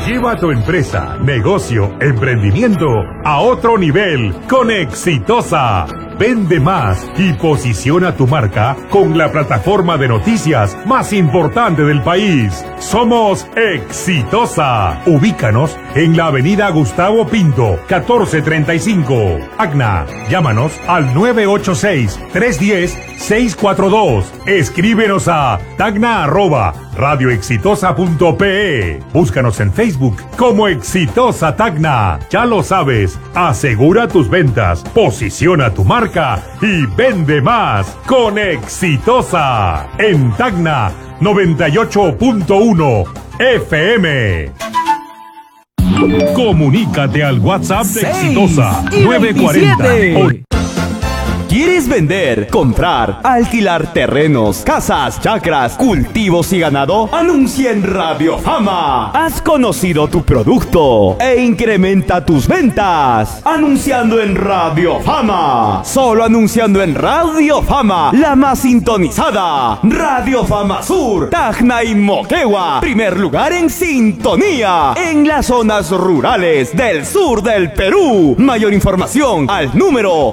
Lleva tu empresa, negocio, emprendimiento a otro nivel con Exitosa. Vende más y posiciona tu marca con la plataforma de noticias más importante del país. Somos Exitosa. Ubícanos en la avenida Gustavo Pinto, 1435. Tacna. Llámanos al 986-310-642. Escríbenos a tacna@radioexitosa.pe. Búscanos en Facebook como Exitosa Tacna. Ya lo sabes, asegura tus ventas, posiciona tu marca y vende más con Exitosa. En Tacna 98.1 FM. Comunícate al WhatsApp de Exitosa 940. ¿Quieres vender, comprar, alquilar terrenos, casas, chacras, cultivos y ganado? Anuncia en Radio Fama. Has conocido tu producto e incrementa tus ventas. Anunciando en Radio Fama. Solo anunciando en Radio Fama, la más sintonizada. Radio Fama Sur, Tacna y Moquegua. Primer lugar en sintonía en las zonas rurales del sur del Perú. Mayor información al número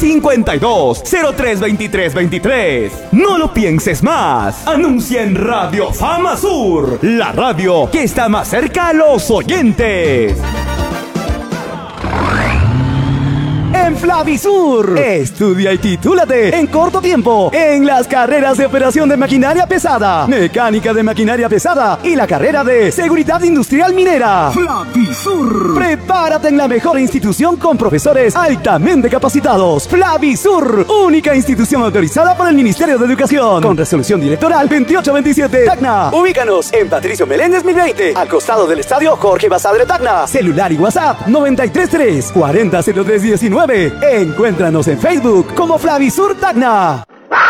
952-032323. No lo pienses más. Anuncia en Radio Fama Sur, la radio que está más cerca a los oyentes. En Flavisur, estudia y titúlate en corto tiempo en las carreras de operación de maquinaria pesada, mecánica de maquinaria pesada y la carrera de seguridad industrial minera. Flavisur. Prepárate en la mejor institución con profesores altamente capacitados. Flavisur, única institución autorizada por el Ministerio de Educación, con resolución directoral 2827. Tacna. Ubícanos en Patricio Meléndez 1020, al costado del estadio Jorge Basadre Tacna. Celular y WhatsApp 933 400319. Encuéntranos en Facebook como Flavisur Tacna.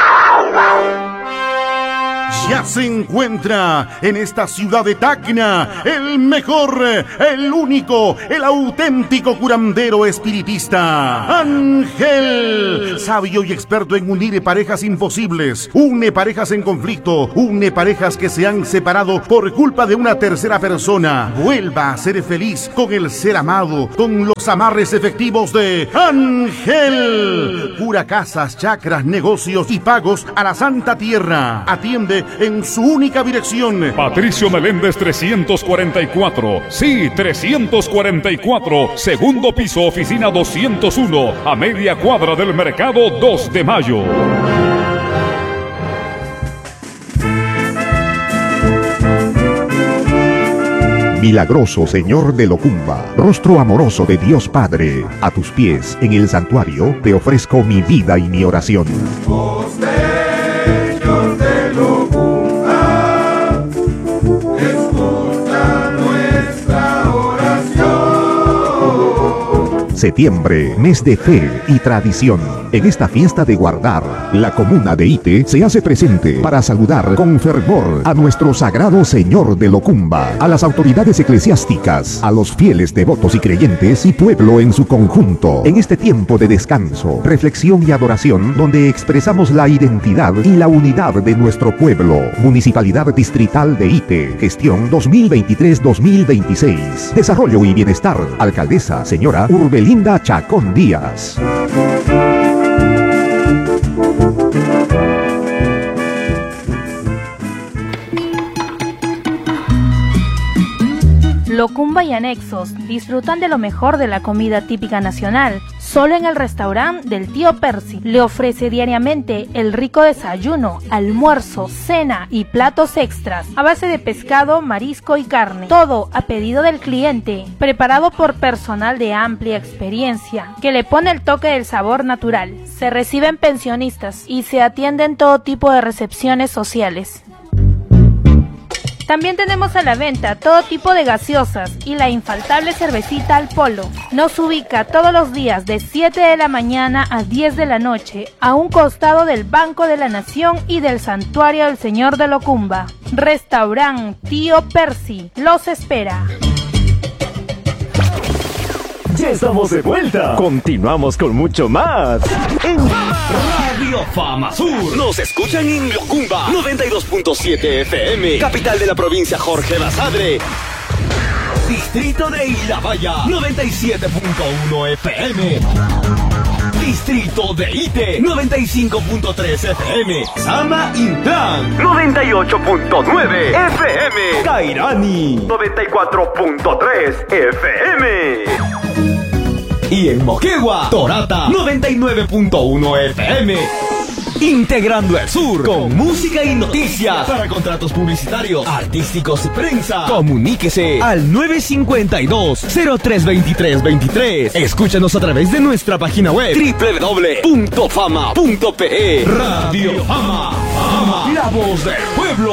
Ya se encuentra en esta ciudad de Tacna el mejor, el único, el auténtico curandero espiritista, Ángel, sabio y experto en unir parejas imposibles, une parejas en conflicto, une parejas que se han separado por culpa de una tercera persona. Vuelva a ser feliz con el ser amado, con los amarres efectivos de Ángel. Cura casas, chacras, negocios y pagos a la Santa Tierra. Atiende en su única dirección. Patricio Meléndez 344. Sí, 344. Segundo piso, oficina 201. A media cuadra del mercado 2 de Mayo. Milagroso Señor de Locumba, rostro amoroso de Dios Padre, a tus pies en el santuario te ofrezco mi vida y mi oración. Septiembre, mes de fe y tradición. En esta fiesta de guardar, la comuna de Ite se hace presente para saludar con fervor a nuestro sagrado Señor de Locumba, a las autoridades eclesiásticas, a los fieles devotos y creyentes y pueblo en su conjunto. En este tiempo de descanso, reflexión y adoración, donde expresamos la identidad y la unidad de nuestro pueblo. Municipalidad Distrital de Ite, gestión 2023-2026. Desarrollo y bienestar. Alcaldesa, señora Urbelinda Chacón Díaz. Locumba y anexos disfrutan de lo mejor de la comida típica nacional. Solo en el restaurante del tío Percy le ofrece diariamente el rico desayuno, almuerzo, cena y platos extras a base de pescado, marisco y carne. Todo a pedido del cliente, preparado por personal de amplia experiencia que le pone el toque del sabor natural. Se reciben pensionistas y se atienden todo tipo de recepciones sociales. También tenemos a la venta todo tipo de gaseosas y la infaltable cervecita al polo. Nos ubica todos los días de 7 de la mañana a 10 de la noche a un costado del Banco de la Nación y del Santuario del Señor de Locumba. Restaurante Tío Percy los espera. Ya estamos de vuelta. Continuamos con mucho más en Radio Fama Sur. Nos escuchan en Locumba 92.7 FM, capital de la provincia Jorge Basadre. Distrito de Ilhabaya, 97.1 FM. Distrito de Ite, 95.3 FM. Sama Intran, 98.9 FM. Cairani, 94.3 FM. Y en Moquegua, Torata, 99.1 FM. Integrando el sur con música y noticias. Para contratos publicitarios, artísticos y prensa, comuníquese al 952-032323. Escúchanos a través de nuestra página web www.fama.pe. Radio Fama, Fama, la voz del pueblo.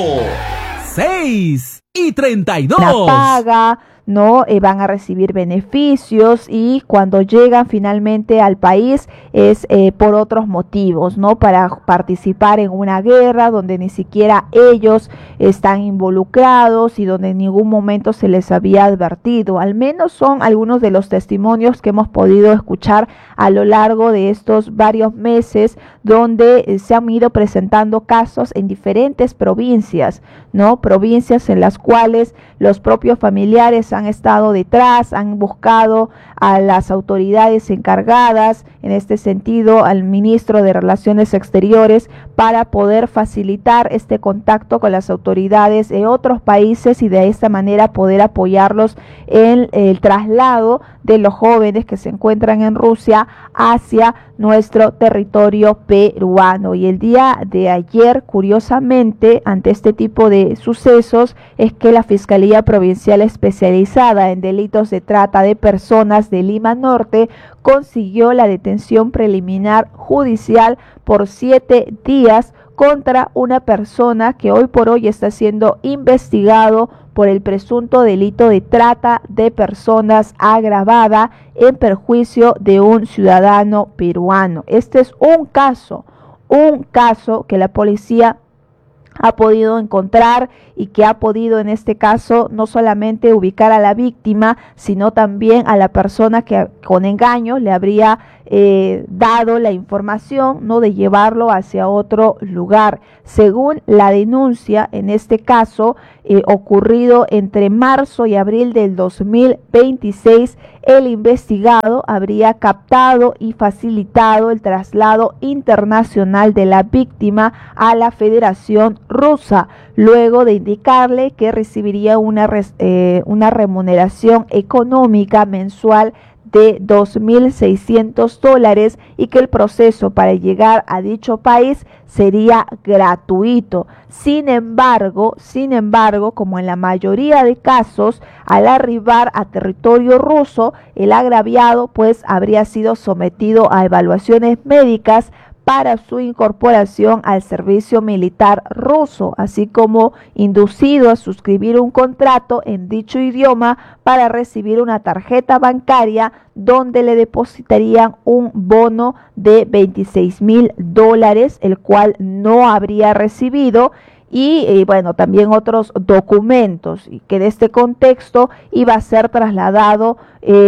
6:32. La paga, ¿no? Van a recibir beneficios y cuando llegan finalmente al país es por otros motivos, ¿no? Para participar en una guerra donde ni siquiera ellos están involucrados y donde en ningún momento se les había advertido. Al menos son algunos de los testimonios que hemos podido escuchar a lo largo de estos varios meses donde se han ido presentando casos en diferentes provincias, ¿no? Provincias en las cuales los propios familiares han estado detrás, han buscado a las autoridades encargadas, en este sentido al ministro de Relaciones Exteriores, para poder facilitar este contacto con las autoridades de otros países y de esta manera poder apoyarlos en el traslado de los jóvenes que se encuentran en Rusia hacia nuestro territorio peruano. Y el día de ayer, curiosamente, ante este tipo de sucesos, es que la Fiscalía Provincial Especializada en Delitos de Trata de Personas de Lima Norte consiguió la detención preliminar judicial por 7 días contra una persona que hoy por hoy está siendo investigado por el presunto delito de trata de personas agravada en perjuicio de un ciudadano peruano. Este es un caso que la policía ha podido encontrar y que ha podido en este caso no solamente ubicar a la víctima, sino también a la persona que con engaño le habría dado la información, ¿no?, de llevarlo hacia otro lugar. Según la denuncia, en este caso ocurrido entre marzo y abril del 2026, el investigado habría captado y facilitado el traslado internacional de la víctima a la Federación Rusa, luego de indicarle que recibiría una remuneración económica mensual de $2,600 y que el proceso para llegar a dicho país sería gratuito. Sin embargo, como en la mayoría de casos, al arribar a territorio ruso, el agraviado pues habría sido sometido a evaluaciones médicas para su incorporación al servicio militar ruso, así como inducido a suscribir un contrato en dicho idioma para recibir una tarjeta bancaria donde le depositarían un bono de $26,000, el cual no habría recibido, y bueno, también otros documentos, y que de este contexto iba a ser trasladado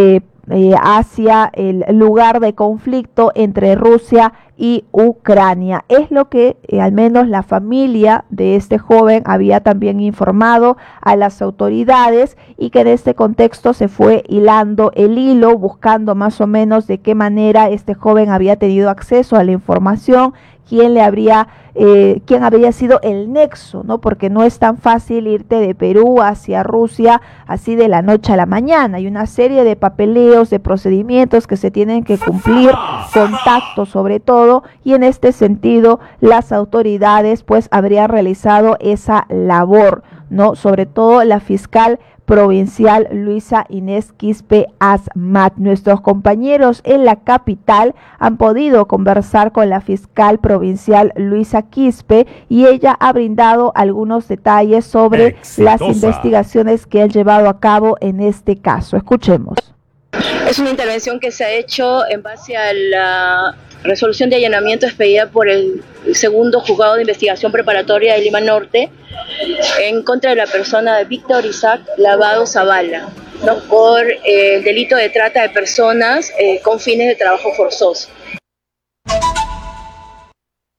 hacia el lugar de conflicto entre Rusia y Ucrania. Es lo que al menos la familia de este joven había también informado a las autoridades, y que en este contexto se fue hilando el hilo, buscando más o menos de qué manera este joven había tenido acceso a la información, quién habría sido el nexo, ¿no? Porque no es tan fácil irte de Perú hacia Rusia así de la noche a la mañana. Hay una serie de papeleos, de procedimientos que se tienen que cumplir, contactos sobre todo, y en este sentido las autoridades pues habrían realizado esa labor, ¿no? Sobre todo la fiscal provincial Luisa Inés Quispe Asmat. Nuestros compañeros en la capital han podido conversar con la fiscal provincial Luisa Quispe y ella ha brindado algunos detalles sobre las investigaciones que han llevado a cabo en este caso. Escuchemos. Es una intervención que se ha hecho en base a la resolución de allanamiento expedida por el segundo juzgado de investigación preparatoria de Lima Norte en contra de la persona de Víctor Isaac Lavado Zavala, ¿no?, por el delito de trata de personas con fines de trabajo forzoso.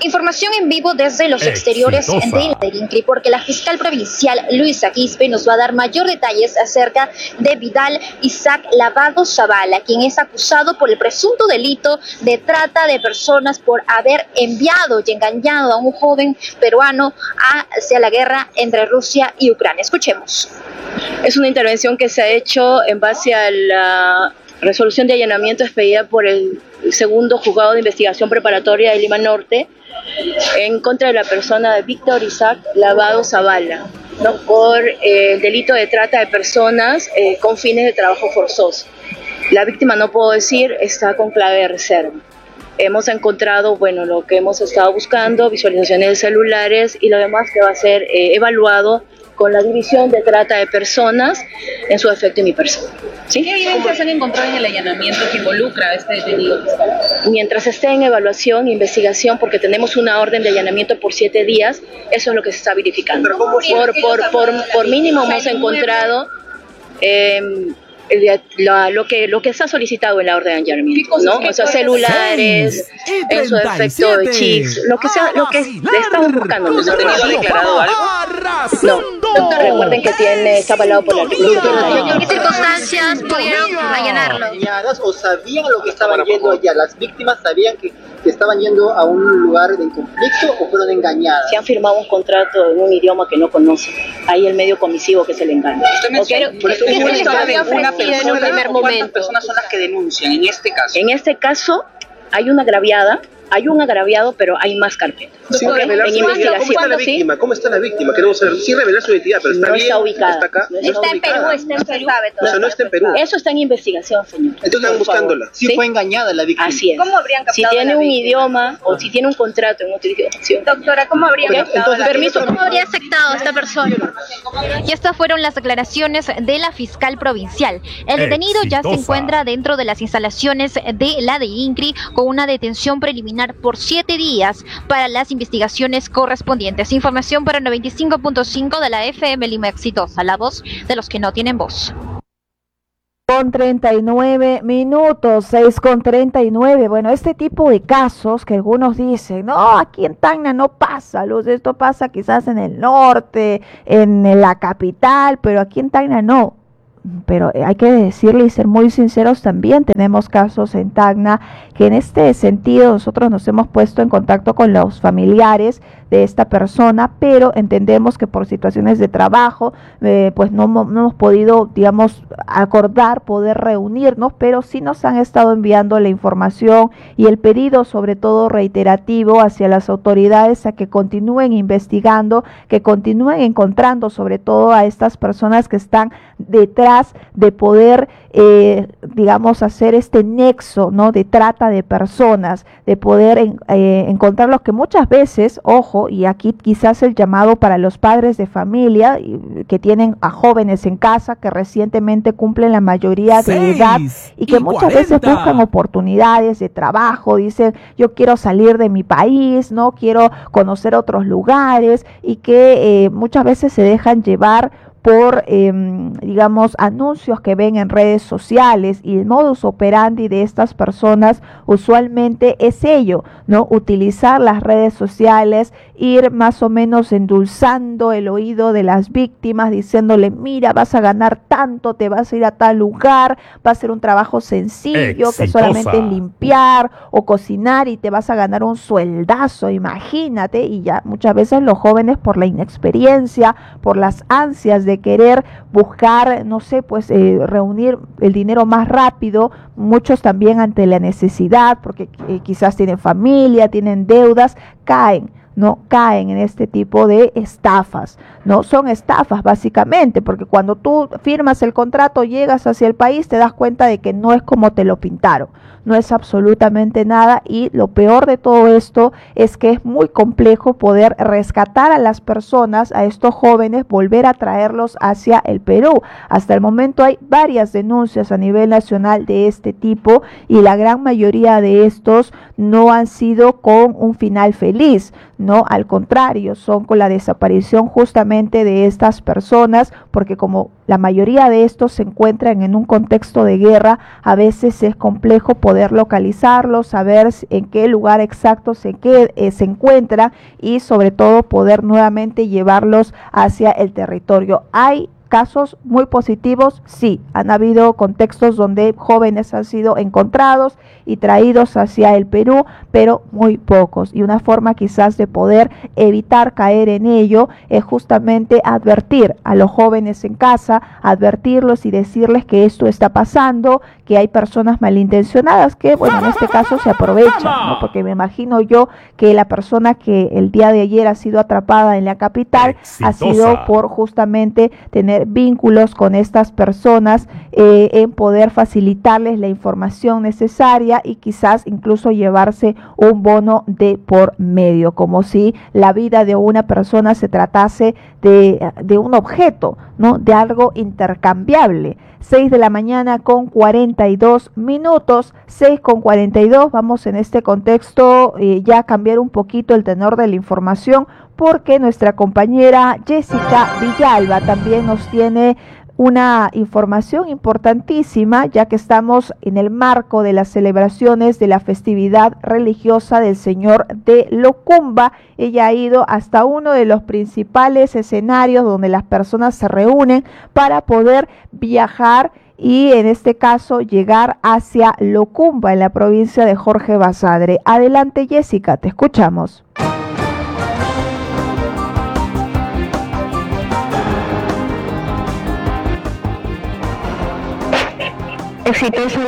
Información en vivo desde los exteriores del INCRI, porque la fiscal provincial Luisa Quispe nos va a dar mayor detalles acerca de Vidal Isaac Lavado Zavala, quien es acusado por el presunto delito de trata de personas por haber enviado y engañado a un joven peruano hacia la guerra entre Rusia y Ucrania. Escuchemos. Es una intervención que se ha hecho en base a la resolución de allanamiento expedida por el segundo juzgado de investigación preparatoria de Lima Norte en contra de la persona de Víctor Isaac Lavado Zavala, ¿no? Por el delito de trata de personas con fines de trabajo forzoso. La víctima, no puedo decir, está con clave de reserva. Hemos encontrado, bueno, lo que hemos estado buscando, visualizaciones de celulares y lo demás que va a ser evaluado con la División de Trata de Personas, en su efecto, y mi persona. ¿Sí? ¿Qué evidencias han encontrado en el allanamiento que involucra a este detenido? Mientras esté en evaluación e investigación, porque tenemos una orden de allanamiento por 7 días, eso es lo que se está verificando. Por mínimo hemos encontrado lo que está solicitado en la orden de allanamiento, ¿no? O sea, celulares, en su efecto chips, lo que estamos buscando. ¿El detenido ha declarado algo? No, recuerden que está avalado por la artículo 71. ¿En qué circunstancias pudieron allanarlo? ¿O sabían lo que estaban yendo allá? ¿Las víctimas sabían que estaban yendo a un lugar de conflicto o fueron engañadas? Se han firmado un contrato en un idioma que no conocen. Ahí el medio comisivo que se le engaña. ¿Cuántas personas son las que denuncian en este caso? En este caso hay una agraviada. Hay un agraviado, pero hay más carpetas. Sin revelar su identidad. ¿Cómo está la víctima? ¿Cómo está la víctima? Queremos saber, sin revelar su identidad, pero está no bien, está ubicada. Está acá. Está en Perú, sabe todo. O sea, no está en Perú. Eso está en investigación, señor. Entonces están buscándola. Sí, fue engañada la víctima. Así es. ¿Cómo habrían captado si tiene un idioma o si tiene un contrato en otra dirección. Doctora, ¿cómo habrían captado permiso, ¿cómo habría aceptado esta persona? Y estas fueron las declaraciones de la fiscal provincial. El detenido ya se encuentra dentro de las instalaciones de la de INCRI con una detención preliminar por 7 días para las investigaciones correspondientes. Información para 95.5 de la FM Lima Exitosa, la voz de los que no tienen voz. Con 39 minutos, 6:39. Bueno, este tipo de casos que algunos dicen, no, aquí en Tacna no pasa, Luz, esto pasa quizás en el norte, en la capital, pero aquí en Tacna no. Pero hay que decirle y ser muy sinceros, también tenemos casos en Tacna que en este sentido nosotros nos hemos puesto en contacto con los familiares de esta persona, pero entendemos que por situaciones de trabajo pues no hemos podido, digamos, acordar poder reunirnos, pero sí nos han estado enviando la información y el pedido, sobre todo reiterativo, hacia las autoridades a que continúen investigando, que continúen encontrando sobre todo a estas personas que están detrás de poder digamos, hacer este nexo, ¿no?, de trata de personas, de poder encontrar los que muchas veces, ojo, y aquí quizás el llamado para los padres de familia que tienen a jóvenes en casa que recientemente cumplen la mayoría de edad y que muchas veces buscan oportunidades de trabajo, dicen, yo quiero salir de mi país, no quiero conocer otros lugares, y que muchas veces se dejan llevar por, digamos, anuncios que ven en redes sociales, y el modus operandi de estas personas usualmente es ello, ¿no? Utilizar las redes sociales, ir más o menos endulzando el oído de las víctimas, diciéndole, mira, vas a ganar tanto, te vas a ir a tal lugar, va a ser un trabajo sencillo, que solamente es limpiar o cocinar y te vas a ganar un sueldazo, imagínate. Y ya muchas veces los jóvenes, por la inexperiencia, por las ansias de querer buscar, no sé, pues reunir el dinero más rápido, muchos también ante la necesidad, porque quizás tienen familia, tienen deudas, caen en este tipo de estafas, ¿no? Son estafas básicamente, porque cuando tú firmas el contrato, llegas hacia el país, te das cuenta de que no es como te lo pintaron, no es absolutamente nada, y lo peor de todo esto es que es muy complejo poder rescatar a las personas, a estos jóvenes, volver a traerlos hacia el Perú. Hasta el momento hay varias denuncias a nivel nacional de este tipo, y la gran mayoría de estos no han sido con un final feliz, sino al contrario, son con la desaparición justamente de estas personas, porque como la mayoría de estos se encuentran en un contexto de guerra, a veces es complejo poder localizarlos, saber en qué lugar exacto se encuentran y sobre todo poder nuevamente llevarlos hacia el territorio. Hay casos muy positivos, sí, han habido contextos donde jóvenes han sido encontrados y traídos hacia el Perú, pero muy pocos, y una forma quizás de poder evitar caer en ello es justamente advertir a los jóvenes en casa, advertirlos y decirles que esto está pasando, que hay personas malintencionadas que, bueno, en este caso se aprovechan, ¿no? Porque me imagino yo que la persona que el día de ayer ha sido atrapada en la capital ha sido por justamente tener vínculos con estas personas, en poder facilitarles la información necesaria y quizás incluso llevarse un bono de por medio, como si la vida de una persona se tratase de un objeto, ¿no? De algo intercambiable. 6 de la mañana con 42 minutos, 6 con 42, vamos en este contexto ya a cambiar un poquito el tenor de la información, porque nuestra compañera Jessica Villalba también nos tiene una información importantísima, ya que estamos en el marco de las celebraciones de la festividad religiosa del Señor de Locumba. Ella ha ido hasta uno de los principales escenarios donde las personas se reúnen para poder viajar y en este caso llegar hacia Locumba en la provincia de Jorge Basadre. Adelante, Jessica, te escuchamos. Exitoso.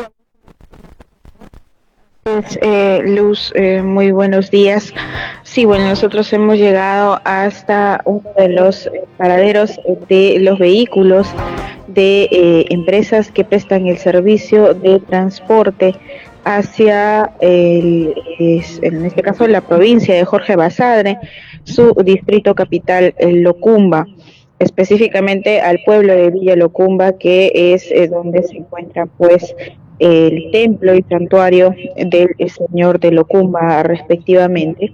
Luz, muy buenos días. Sí, bueno, nosotros hemos llegado hasta uno de los paraderos de los vehículos de empresas que prestan el servicio de transporte hacia, en este caso, la provincia de Jorge Basadre, su distrito capital, Locumba, específicamente al pueblo de Villa Locumba, que es donde se encuentra pues el templo y santuario del Señor de Locumba respectivamente,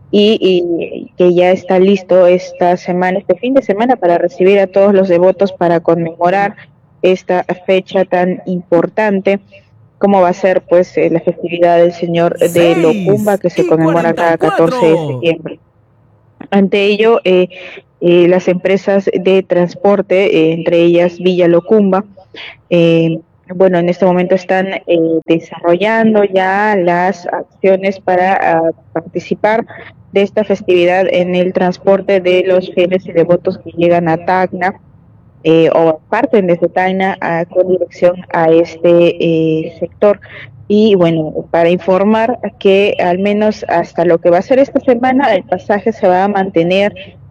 y que ya está listo esta semana, este fin de semana, para recibir a todos los devotos para conmemorar esta fecha tan importante como va a ser pues la festividad del Señor de Locumba, que se conmemora cada 14 de septiembre. Ante ello, las empresas de transporte, entre ellas Villa Locumba, bueno, en este momento están desarrollando ya las acciones para participar de esta festividad en el transporte de los fieles y devotos que llegan a Tacna o parten desde Tacna con dirección a este sector. Y bueno, para informar que al menos hasta lo que va a ser esta semana, el pasaje se va a mantener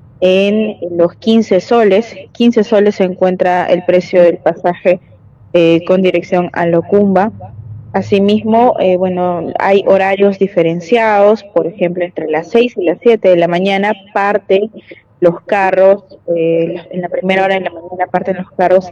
en los 15 soles. 15 soles se encuentra el precio del pasaje con dirección a Locumba. Asimismo, bueno, hay horarios diferenciados, por ejemplo, entre las 6 y las 7 de la mañana parten los carros, en la primera hora de la mañana parten los carros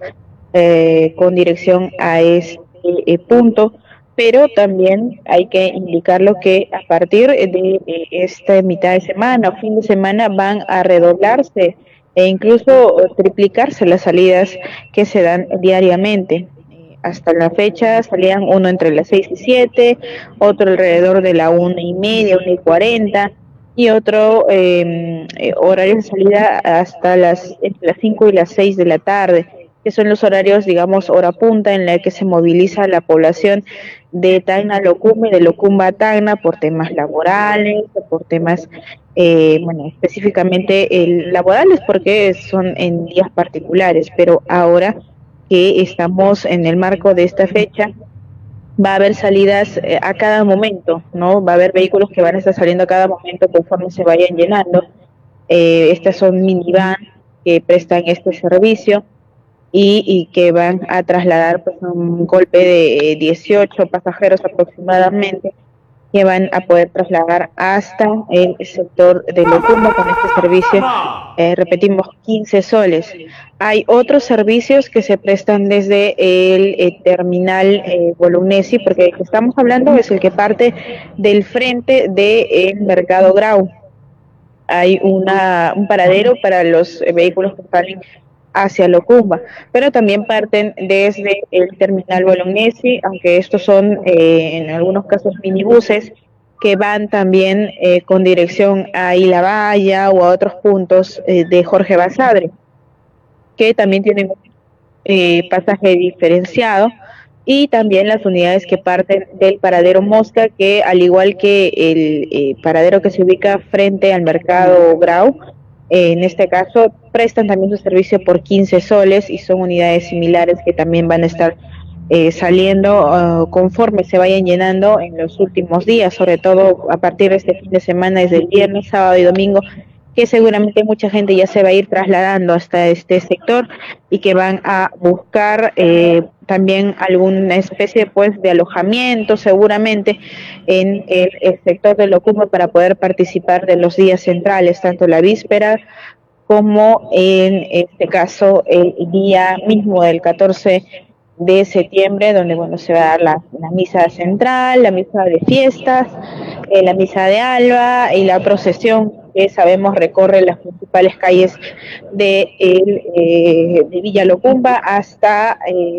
con dirección a este punto, pero también hay que indicarlo que a partir de esta mitad de semana o fin de semana van a redoblarse e incluso triplicarse las salidas que se dan diariamente. Hasta la fecha salían uno entre las 6 y 7, otro alrededor de la 1:30, 1:40, y otro horario de salida hasta entre las 5 y las 6 de la tarde, que son los horarios, digamos, hora punta, en la que se moviliza la población de Tacna a Locumba y de Locumba a Tacna por temas laborales, por temas, bueno, específicamente laborales, porque son en días particulares, pero ahora que estamos en el marco de esta fecha, va a haber salidas a cada momento, ¿no? Va a haber vehículos que van a estar saliendo a cada momento conforme se vayan llenando. Estas son minivan que prestan este servicio y que van a trasladar pues un golpe de 18 pasajeros aproximadamente, que van a poder trasladar hasta el sector de Locumba con este servicio, repetimos, 15 soles. Hay otros servicios que se prestan desde el terminal Bolognesi, porque el que estamos hablando es el que parte del frente del Mercado Grau. hay un paradero para los vehículos que salen hacia Locumba, pero también parten desde el terminal Bolognesi, aunque estos son en algunos casos minibuses que van también con dirección a Ilabaya o a otros puntos de Jorge Basadre, que también tienen pasaje diferenciado, y también las unidades que parten del paradero Mosca, que al igual que el paradero que se ubica frente al mercado Grau, en este caso prestan también su servicio por 15 soles y son unidades similares que también van a estar saliendo conforme se vayan llenando en los últimos días, sobre todo a partir de este fin de semana, desde el viernes, sábado y domingo, que seguramente mucha gente ya se va a ir trasladando hasta este sector y que van a buscar también alguna especie pues de alojamiento seguramente en el sector de Locumba para poder participar de los días centrales, tanto la víspera como en este caso el día mismo del 14 de septiembre, donde bueno se va a dar la misa central, la misa de fiestas, la misa de alba y la procesión que sabemos recorre las principales calles de Villa Locumba hasta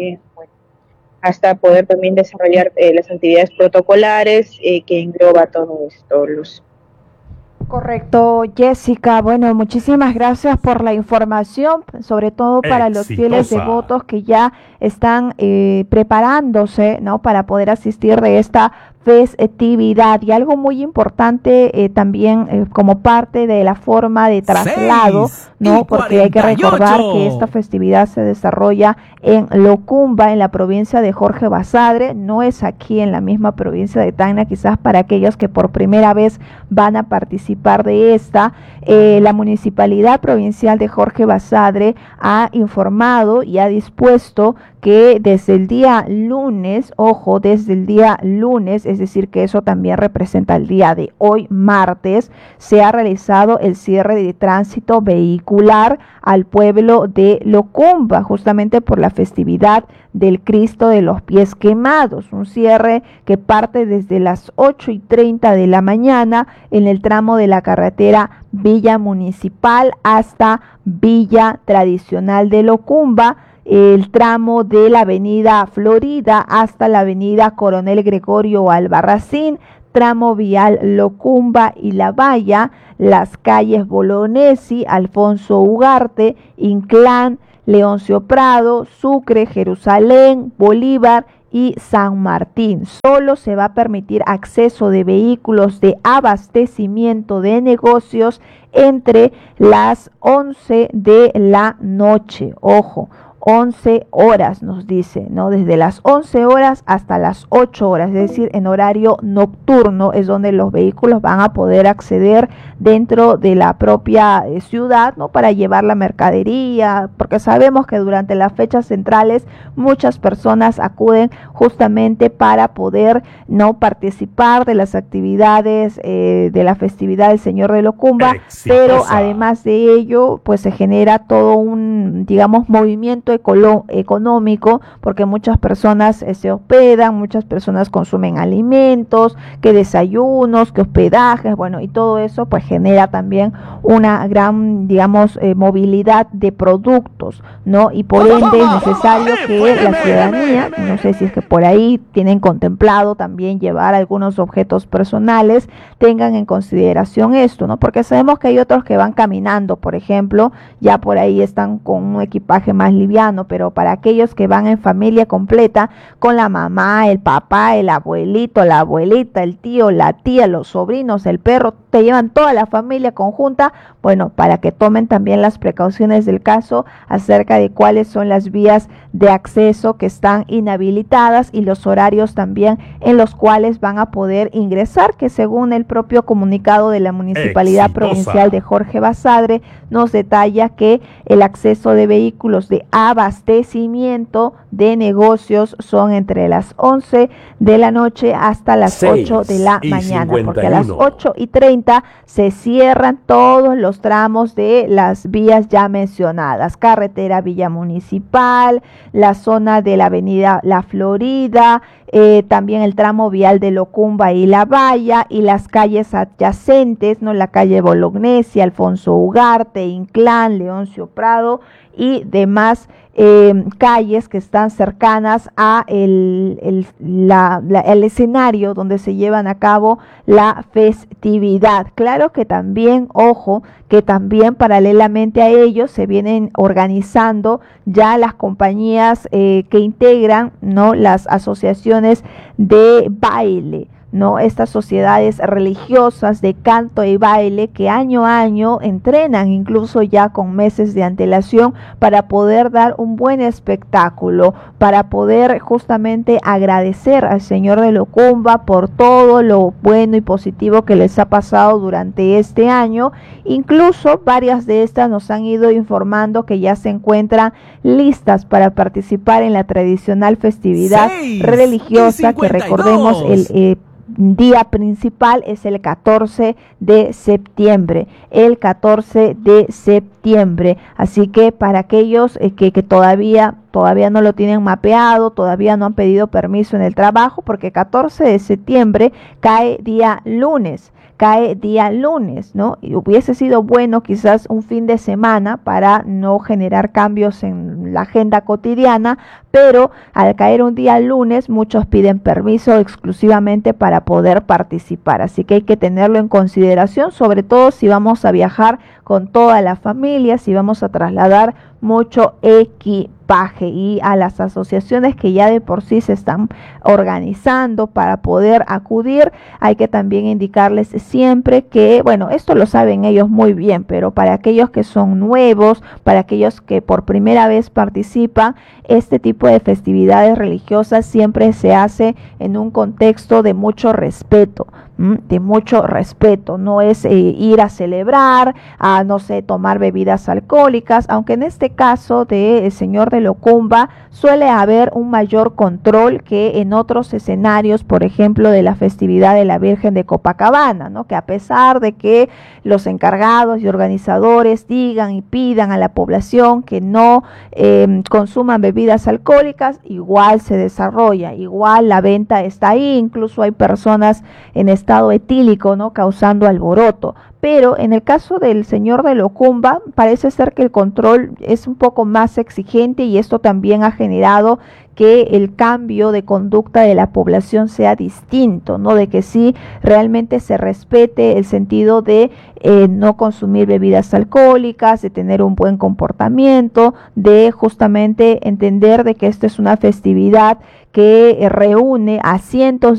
poder también desarrollar las actividades protocolares que engloba todo esto, Luz. Correcto, Jessica. Bueno, muchísimas gracias por la información, sobre todo para los fieles devotos que ya están preparándose, ¿no?, para poder asistir de esta festividad. Y algo muy importante también como parte de la forma de traslado, ¿no?, porque hay que recordar que esta festividad se desarrolla en Locumba, en la provincia de Jorge Basadre, no es aquí en la misma provincia de Tacna, quizás para aquellos que por primera vez van a participar de esta. La Municipalidad Provincial de Jorge Basadre ha informado y ha dispuesto que desde el día lunes, ojo, desde el día lunes, es decir, que eso también representa el día de hoy, martes, se ha realizado el cierre de tránsito vehicular al pueblo de Locumba, justamente por la festividad del Cristo de los Pies Quemados, un cierre que parte desde las 8:30 de la mañana en el tramo de la carretera Villa Municipal hasta Villa Tradicional de Locumba, el tramo de la avenida Florida hasta la avenida Coronel Gregorio Albarracín, tramo vial Locumba y La Valla, las calles Bolognesi, Alfonso Ugarte, Inclán, Leoncio Prado, Sucre, Jerusalén, Bolívar y San Martín. Solo se va a permitir acceso de vehículos de abastecimiento de negocios entre las 11 de la noche. Ojo, 11 horas nos dice, ¿no? Desde las 11 horas hasta las 8 horas, es decir, en horario nocturno es donde los vehículos van a poder acceder dentro de la propia ciudad, ¿no?, para llevar la mercadería, porque sabemos que durante las fechas centrales muchas personas acuden justamente para poder, ¿no?, participar de las actividades de la festividad del Señor de Locumba, pero además de ello, pues se genera todo un, digamos, movimiento económico, porque muchas personas se hospedan, muchas personas consumen alimentos, que desayunos, que hospedajes, bueno, y todo eso pues genera también una gran, digamos, movilidad de productos, ¿no? Y por ende es necesario que la ciudadanía, no sé si es que por ahí tienen contemplado también llevar algunos objetos personales, tengan en consideración esto, ¿no? Porque sabemos que hay otros que van caminando, por ejemplo, ya por ahí están con un equipaje más liviano, pero para aquellos que van en familia completa, con la mamá, el papá, el abuelito, la abuelita, el tío, la tía, los sobrinos, el perro, te llevan toda la familia conjunta, bueno, para que tomen también las precauciones del caso acerca de cuáles son las vías de acceso que están inhabilitadas y los horarios también en los cuales van a poder ingresar, que según el propio comunicado de la Municipalidad Provincial de Jorge Basadre nos detalla que el acceso de vehículos de abastecimiento de negocios son entre las 11 de la noche hasta las 8 de la mañana, porque a las 8:30 se cierran todos los tramos de las vías ya mencionadas, carretera Villa Municipal, la zona de la avenida La Florida, también el tramo vial de Locumba y La Valla y las calles adyacentes, ¿no? La calle Bolognesia, Alfonso Ugarte, Inclán, Leoncio Prado y demás calles que están cercanas a el escenario donde se llevan a cabo la festividad. Claro que también, ojo, que también paralelamente a ello se vienen organizando ya las compañías que integran, ¿no?, las asociaciones de baile, ¿no? Estas sociedades religiosas de canto y baile que año a año entrenan incluso ya con meses de antelación para poder dar un buen espectáculo, para poder justamente agradecer al Señor de Locumba por todo lo bueno y positivo que les ha pasado durante este año. Incluso varias de estas nos han ido informando que ya se encuentran listas para participar en la tradicional festividad religiosa que recordemos el día principal es el 14 de septiembre, así que para aquellos que todavía no lo tienen mapeado, todavía no han pedido permiso en el trabajo, porque 14 de septiembre cae día lunes, ¿no? Y hubiese sido bueno quizás un fin de semana para no generar cambios en la agenda cotidiana, pero al caer un día lunes muchos piden permiso exclusivamente para poder participar, así que hay que tenerlo en consideración, sobre todo si vamos a viajar con toda la familia, si vamos a trasladar mucho equipaje, y a las asociaciones que ya de por sí se están organizando para poder acudir, hay que también indicarles siempre que, bueno, esto lo saben ellos muy bien, pero para aquellos que son nuevos, para aquellos que por primera vez participan, este tipo de festividades religiosas siempre se hace en un contexto de mucho respeto, no es ir a celebrar, a no sé, tomar bebidas alcohólicas, aunque en este caso de el Señor de Locumba suele haber un mayor control que en otros escenarios, por ejemplo de la festividad de la Virgen de Copacabana, ¿no? Que a pesar de que los encargados y organizadores digan y pidan a la población que no consuman bebidas alcohólicas, igual se desarrolla, igual la venta está ahí, incluso hay personas en estado etílico, ¿no?, causando alboroto. Pero en el caso del Señor de Locumba parece ser que el control es un poco más exigente, y esto también ha generado que el cambio de conducta de la población sea distinto, ¿no? De que sí realmente se respete el sentido de no consumir bebidas alcohólicas, de tener un buen comportamiento, de justamente entender de que esta es una festividad que reúne a cientos